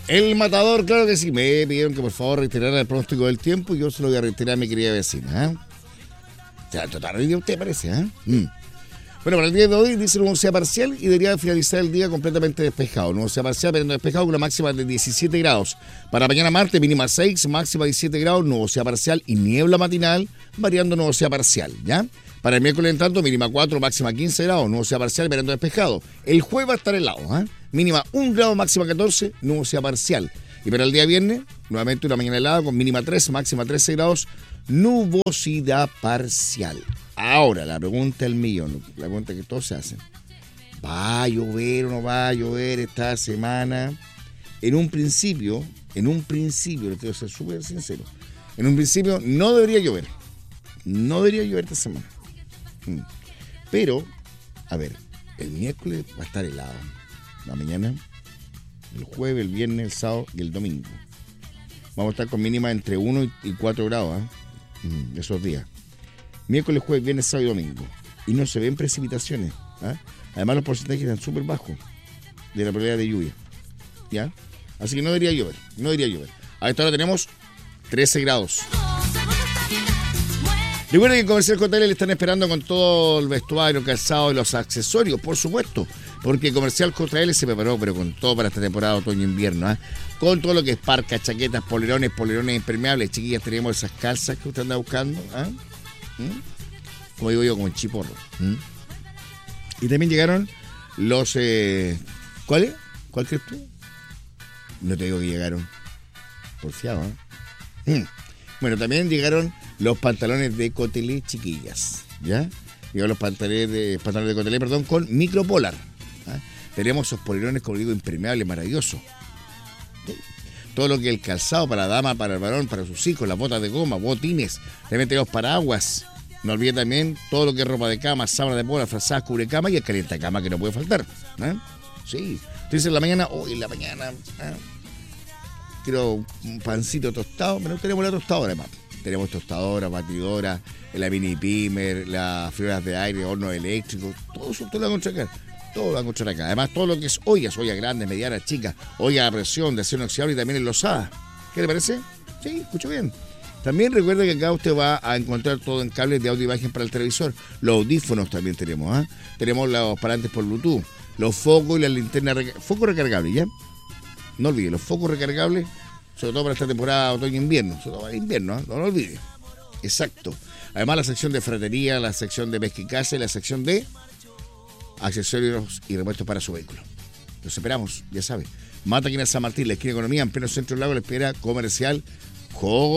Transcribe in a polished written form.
El matador, claro que sí. Me pidieron que por favor reiterara el pronóstico del tiempo y yo se lo voy a reiterar a mi querida vecina. O sea, total, hoy día usted parece, Bueno, para el día de hoy dice nubosidad parcial y debería finalizar el día completamente despejado. Nubosidad parcial, pero despejado con una máxima de 17 grados. Para mañana martes, mínima 6, máxima 17 grados, nubosidad parcial y niebla matinal, variando nubosidad parcial, ¿ya? Para el miércoles, en tanto, mínima 4, máxima 15 grados, nubosidad parcial, variando despejado. El jueves va a estar helado, mínima 1 grado, máxima 14, nubosidad parcial. Y para el día viernes, nuevamente una mañana helada con mínima 3, máxima 13 grados, nubosidad parcial. Ahora, la pregunta del millón, la pregunta que todos se hacen. ¿Va a llover o no va a llover esta semana? En un principio, le quiero ser súper sincero, en un principio no debería llover. No debería llover esta semana. Pero, a ver, el miércoles va a estar helado. La mañana, el jueves, el viernes, el sábado y el domingo. Vamos a estar con mínima entre 1 y 4 grados, esos días. Miércoles, jueves, viernes, sábado y domingo. Y no se ven precipitaciones. Además, los porcentajes están súper bajos de la probabilidad de lluvia. ¿Ya? Así que no debería llover. A esta hora tenemos 13 grados. Recuerden que en Comercial JL le están esperando con todo el vestuario, calzado y los accesorios, por supuesto. Porque Comercial JL se preparó, pero con todo para esta temporada otoño-invierno. Con todo lo que es parcas, chaquetas, polerones impermeables. Chiquillas, tenemos esas calzas que usted anda buscando. Como digo yo, como el chiporro. Y también llegaron los... ¿Cuáles? ¿Cuál crees tú? No te digo que llegaron. Porfiado, Bueno, también llegaron los pantalones de cotelé, chiquillas. ¿Ya? Llegaron los pantalones de cotelé, con micropolar. Tenemos esos polerones, como digo, impermeables, maravillosos. Todo lo que es el calzado para la dama, para el varón, para sus hijos, las botas de goma, botines, también tenemos paraguas. No olviden también todo lo que es ropa de cama, sábana de pola, frazadas, cubrecama y el calientacama que no puede faltar. Sí. Entonces en la mañana, quiero un pancito tostado, pero no tenemos la tostadora, Tenemos tostadora, batidora, la mini pimer, las fridoras de aire, hornos eléctricos, todo eso todo lo van a encontrar acá. Todo lo van a encontrar acá. Además, todo lo que es ollas grandes, medianas, chicas, olla a presión, de acero inoxidable y también enlosada. ¿Qué le parece? Sí, escucho bien. También recuerde que acá usted va a encontrar todo en cables de audio y imagen para el televisor. Los audífonos también tenemos, Tenemos los parlantes por Bluetooth, los focos y las linternas focos recargables, ¿ya? No olvide, los focos recargables, sobre todo para esta temporada otoño-invierno, sobre todo para invierno, no lo olvide. Exacto. Además, la sección de fratería, la sección de pesca y caza y la sección de accesorios y repuestos para su vehículo. Los esperamos, ya sabe. Máquina San Martín, la esquina de Economía, en pleno centro del lago, la espera Comercial